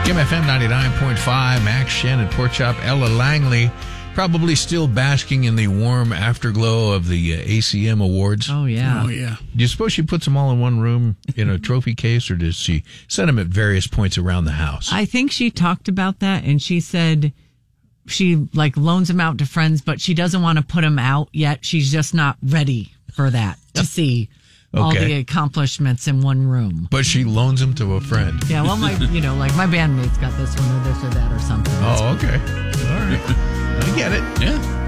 Kim FM 99.5, Max Shannon, Pork Chop, Ella Langley, probably still basking in the warm afterglow of the ACM Awards. Oh, yeah. Do you suppose she puts them all in one room in a trophy case, or does she set them at various points around the house? I think she talked about that, and she said she loans them out to friends, but she doesn't want to put them out yet. She's just not ready for that to see all the accomplishments in one room. But she loans them to a friend. Yeah, well, my bandmate's got this one or this or that or something. Oh, okay. All right. I get it. Yeah.